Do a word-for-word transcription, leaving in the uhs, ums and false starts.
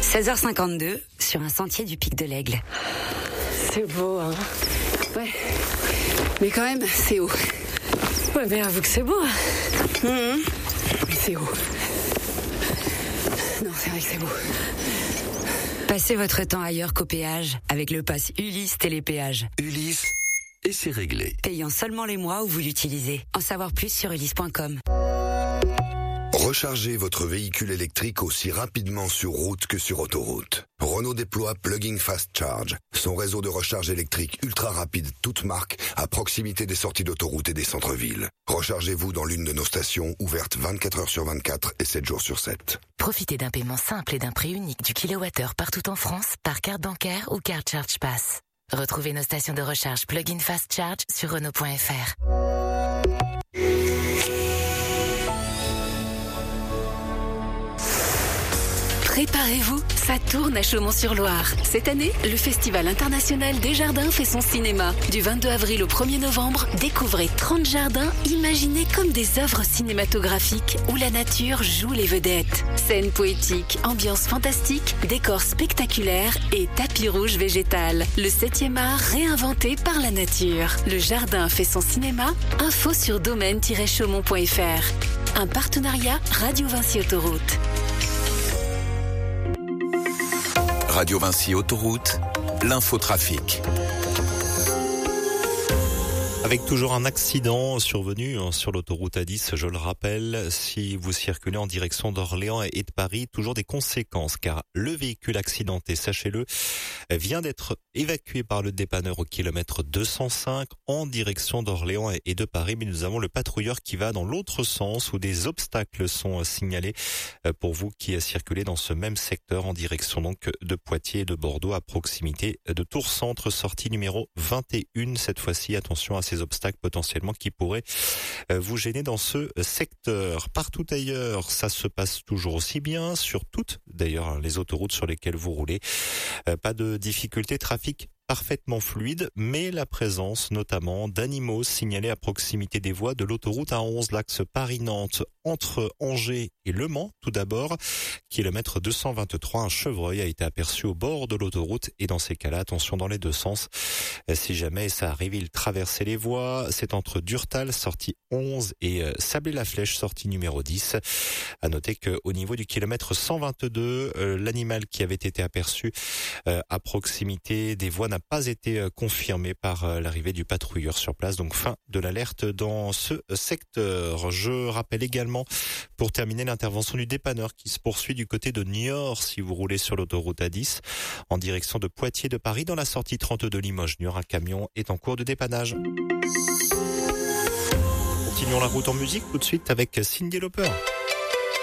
seize heures cinquante-deux, sur un sentier du Pic de l'Aigle. C'est beau, hein. Ouais. Mais quand même, c'est haut. Ouais, mais avoue que c'est beau. Mmh. Mais c'est haut. Non, c'est vrai que c'est beau. Passez votre temps ailleurs qu'au péage avec le pass Ulysse Télépéage. Ulysse, et c'est réglé. Payant seulement les mois où vous l'utilisez. En savoir plus sur ulysse point com. Rechargez votre véhicule électrique aussi rapidement sur route que sur autoroute. Renault déploie Plug-in Fast Charge, son réseau de recharge électrique ultra rapide, toute marque, à proximité des sorties d'autoroute et des centres-villes. Rechargez-vous dans l'une de nos stations ouvertes vingt-quatre heures sur vingt-quatre et sept jours sur sept. Profitez d'un paiement simple et d'un prix unique du kilowattheure partout en France par carte bancaire ou carte Charge Pass. Retrouvez nos stations de recharge Plug-in Fast Charge sur Renault point F R. Préparez-vous, ça tourne à Chaumont-sur-Loire. Cette année, le Festival international des jardins fait son cinéma. Du vingt-deux avril au premier novembre, découvrez trente jardins imaginés comme des œuvres cinématographiques où la nature joue les vedettes. Scènes poétiques, ambiance fantastique, décors spectaculaires et tapis rouge végétal. Le septième art réinventé par la nature. Le jardin fait son cinéma. Info sur domaine tiret chaumont point F R. Un partenariat Radio Vinci Autoroute. Radio Vinci Autoroute, l'infotrafic. Avec toujours un accident survenu sur l'autoroute A dix, je le rappelle, si vous circulez en direction d'Orléans et de Paris, toujours des conséquences, car le véhicule accidenté, sachez-le, vient d'être évacué par le dépanneur au kilomètre deux cent cinq en direction d'Orléans et de Paris, mais nous avons le patrouilleur qui va dans l'autre sens où des obstacles sont signalés pour vous qui circulez dans ce même secteur en direction donc de Poitiers et de Bordeaux à proximité de Tours Centre, sortie numéro vingt et un cette fois-ci. Attention à ces obstacles potentiellement qui pourraient vous gêner dans ce secteur. Partout ailleurs, ça se passe toujours aussi bien, sur toutes d'ailleurs les autoroutes sur lesquelles vous roulez. Pas de difficultés, trafic parfaitement fluide, mais la présence notamment d'animaux signalés à proximité des voies de l'autoroute A onze, l'axe Paris-Nantes, entre Angers et Le Mans. Tout d'abord, kilomètre deux cent vingt-trois, un chevreuil a été aperçu au bord de l'autoroute et dans ces cas-là, attention dans les deux sens. Si jamais ça arrive, il traversait les voies. C'est entre Durtal, sortie onze, et Sablé-la-Flèche, sortie numéro dix. À noter qu'au niveau du kilomètre cent vingt-deux, l'animal qui avait été aperçu à proximité des voies n'a pas été confirmé par l'arrivée du patrouilleur sur place. Donc fin de l'alerte dans ce secteur. Je rappelle également, pour terminer, l'intervention du dépanneur qui se poursuit du côté de Niort si vous roulez sur l'autoroute A dix en direction de Poitiers de Paris dans la sortie trente-deux Limoges. Niort, un camion est en cours de dépannage. Continuons la route en musique tout de suite avec Cyndi Lauper.